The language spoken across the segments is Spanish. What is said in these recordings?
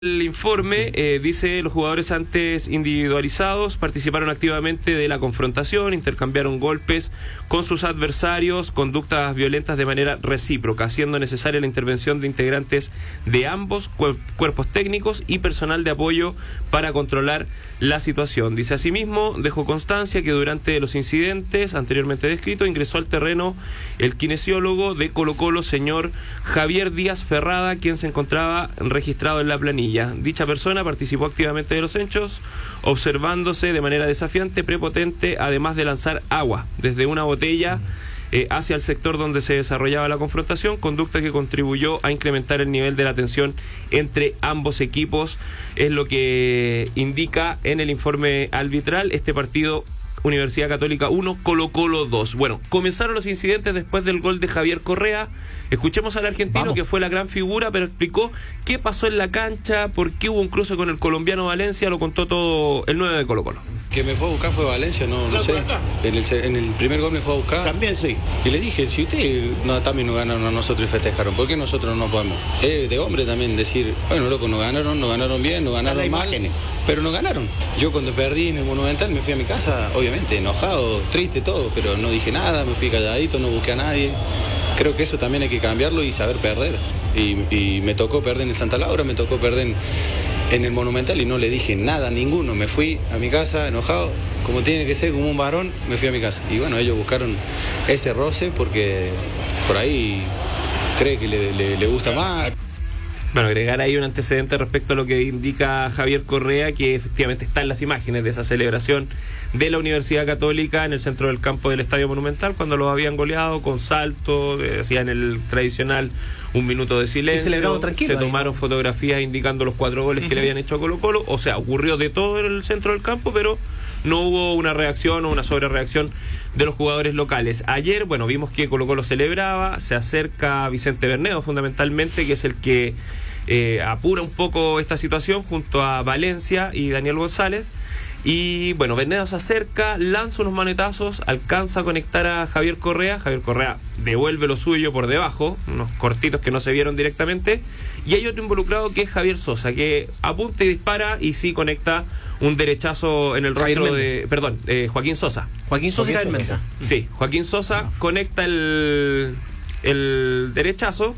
El informe dice los jugadores antes individualizados participaron activamente de la confrontación, intercambiaron golpes con sus adversarios, conductas violentas de manera recíproca, haciendo necesaria la intervención de integrantes de ambos cuerpos técnicos y personal de apoyo para controlar la situación. Dice asimismo, dejó constancia que durante los incidentes anteriormente descritos ingresó al terreno el kinesiólogo de Colo-Colo, señor Javier Díaz Ferrada, quien se encontraba registrado en la planilla. Dicha persona participó activamente de los hechos, observándose de manera desafiante, prepotente, además de lanzar agua desde una botella hacia el sector donde se desarrollaba la confrontación, conducta que contribuyó a incrementar el nivel de la tensión entre ambos equipos, es lo que indica en el informe arbitral este partido. Universidad Católica 1, Colo-Colo 2. Bueno, comenzaron los incidentes después del gol de Javier Correa. Escuchemos al argentino, que fue la gran figura, pero explicó qué pasó en la cancha, por qué hubo un cruce con el colombiano Valencia. Lo contó todo el 9 de Colo-Colo. Que me fue a buscar fue Valencia, no sé. En el primer gol me fue a buscar. También sí. Y le dije, si ustedes también nos ganaron a nosotros y festejaron, ¿por qué nosotros no podemos? De hombre también decir, bueno, loco, nos ganaron bien, nos ganaron mal, pero nos ganaron. Yo cuando perdí en el Monumental me fui a mi casa, obviamente, enojado, triste, todo, pero no dije nada, me fui calladito, no busqué a nadie. Creo que eso también hay que cambiarlo y saber perder. Y me tocó perder en el Santa Laura, me tocó perder en el Monumental y no le dije nada a ninguno. Me fui a mi casa enojado, como tiene que ser, como un varón, me fui a mi casa. Y bueno, ellos buscaron ese roce porque por ahí cree que le gusta más. Bueno, agregar ahí un antecedente respecto a lo que indica Javier Correa, que efectivamente está en las imágenes de esa celebración de la Universidad Católica en el centro del campo del Estadio Monumental, cuando los habían goleado con salto, hacían el tradicional 1 minuto de silencio, se tomaron fotografías indicando los 4 goles que le habían hecho a Colo-Colo. O sea, ocurrió de todo en el centro del campo, pero no hubo una reacción o una sobrereacción de los jugadores locales. Ayer, bueno, vimos que Colo-Colo celebraba, se acerca Vicente Bernedo fundamentalmente, que es el que apura un poco esta situación junto a Valencia y Daniel González. Y bueno, Bernedo se acerca, lanza unos manetazos, alcanza a conectar a Javier Correa devuelve lo suyo por debajo, unos cortitos que no se vieron directamente, y hay otro involucrado que es Javier Sosa, que apunta y dispara y sí conecta un derechazo en el rostro de... Perdón, Joaquín Sosa. Joaquín Sosa y Javier Méndez. Sí, Joaquín Sosa conecta el derechazo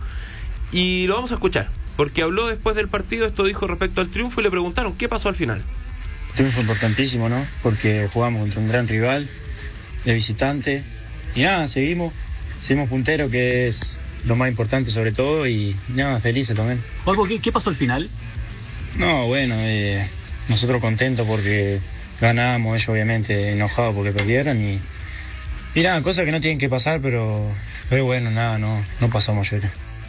y lo vamos a escuchar, porque habló después del partido, esto dijo respecto al triunfo y le preguntaron qué pasó al final. Triunfo importantísimo, ¿no? Porque jugamos contra un gran rival de visitante y nada, seguimos punteros, que es lo más importante sobre todo, y nada, felices también. Juanjo, ¿qué pasó al final? No, bueno, nosotros contentos porque ganamos, ellos obviamente enojados porque perdieron y nada, cosas que no tienen que pasar, pero bueno, nada, no pasó a mayores.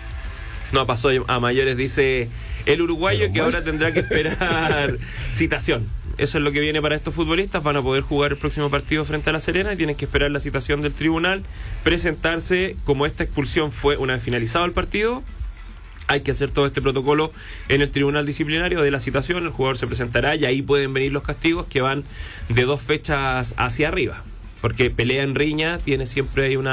No pasó a mayores, dice el uruguayo, que ahora tendrá que esperar citación. Eso es lo que viene para estos futbolistas. Van a poder jugar el próximo partido frente a La Serena y tienen que esperar la citación del tribunal, presentarse. Como esta expulsión fue una vez finalizado el partido, hay que hacer todo este protocolo en el tribunal disciplinario de la citación. El jugador se presentará y ahí pueden venir los castigos, que van de 2 fechas hacia arriba, porque pelea en riña tiene siempre hay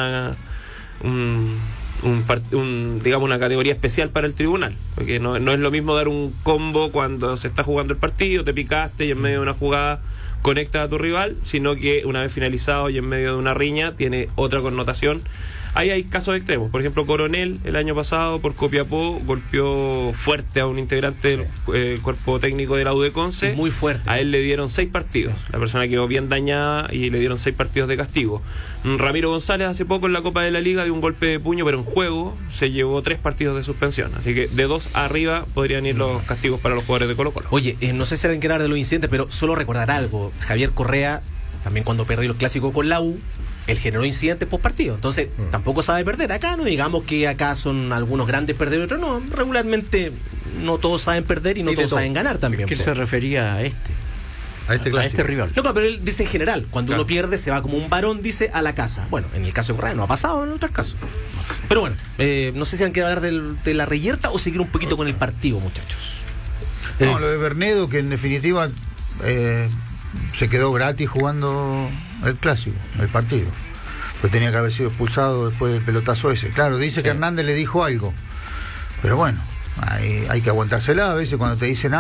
digamos una categoría especial para el tribunal, porque no es lo mismo dar un combo cuando se está jugando el partido, te picaste y en medio de una jugada conectas a tu rival, sino que una vez finalizado y en medio de una riña tiene otra connotación. Ahí hay casos extremos. Por ejemplo, Coronel el año pasado por Copiapó golpeó fuerte a un integrante del cuerpo técnico de la U de Conce. Muy fuerte. A él le dieron 6 partidos. La persona quedó bien dañada y le dieron 6 partidos de castigo. Ramiro González hace poco en la Copa de la Liga dio un golpe de puño, pero en juego se llevó 3 partidos de suspensión. Así que de 2 arriba podrían ir los castigos para los jugadores de Colo-Colo. Oye, no sé si alguien quiere hablar de los incidentes, pero solo recordar algo. Javier Correa, también cuando perdió los clásicos con la U, él generó incidentes post partido, entonces tampoco sabe perder. Acá no digamos que acá son algunos grandes perdedores, no, regularmente no todos saben perder y no todos saben ganar también. ¿Qué se refería a este clásico? A este rival. No, pero él dice en general, cuando uno pierde se va como un varón, dice, a la casa. Bueno, en el caso de Correa no ha pasado, en otros casos. Pero bueno, no sé si han querido hablar de la reyerta o seguir un poquito con el partido, muchachos. No, lo de Bernedo, que en definitiva se quedó gratis jugando el clásico, el partido. Pues tenía que haber sido expulsado después del pelotazo ese. Claro, dice que Hernández le dijo algo, pero bueno, hay que aguantársela a veces cuando te dicen